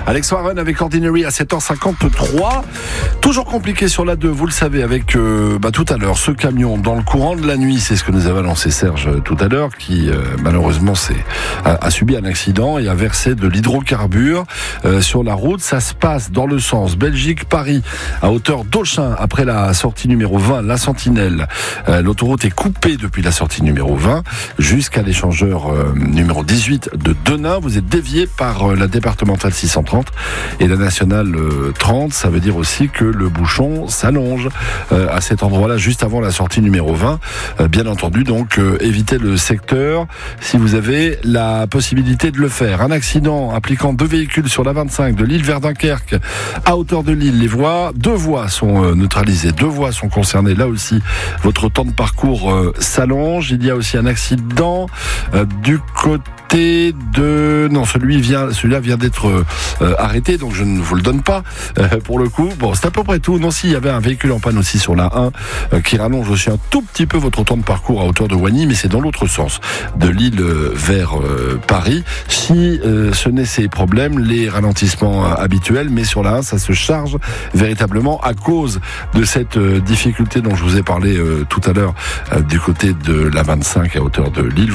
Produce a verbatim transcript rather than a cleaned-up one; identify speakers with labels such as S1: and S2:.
S1: Alex Warren avec Ordinary à sept heures cinquante-trois. Toujours compliqué sur la deux, vous le savez, avec euh, bah, tout à l'heure ce camion dans le courant de la nuit. C'est ce que nous avait annoncé Serge euh, tout à l'heure, qui euh, malheureusement c'est, a, a subi un accident et a versé de l'hydrocarbure euh, sur la route. Ça se passe dans le sens Belgique-Paris à hauteur d'Auchin après la sortie numéro vingt, la Sentinelle. Euh, l'autoroute est coupée depuis la sortie numéro vingt jusqu'à l'échangeur euh, numéro dix-huit de Denain. Vous êtes dévié par euh, la départementale six cent trente et la nationale euh, trente. Ça veut dire aussi que le bouchon s'allonge euh, à cet endroit-là juste avant la sortie numéro vingt. Euh, bien entendu, donc euh, évitez le secteur si vous avez la possibilité de le faire. Un accident impliquant deux véhicules sur la vingt-cinq de Lille vers Dunkerque à hauteur de Lille. Les voies, deux voies sont euh, neutralisées, deux voies sont concernées. Là aussi, votre temps de parcours euh, s'allonge. Il y a aussi un accident euh, du côté de... Non, celui vient, celui-là vient d'être euh, arrêté, donc je ne vous le donne pas euh, pour le coup. Bon, c'est à peu près tout. Non, si, il y avait un véhicule en panne aussi sur la un euh, qui rallonge aussi un tout petit peu votre temps de parcours à hauteur de Wagny, mais c'est dans l'autre sens, de Lille euh, vers euh, Paris. Si euh, ce n'est ces problèmes, les ralentissements euh, habituels, mais sur la un, ça se charge véritablement à cause de cette euh, difficulté dont je vous ai parlé euh, tout à l'heure euh, du côté de la vingt-cinq à hauteur de Lille.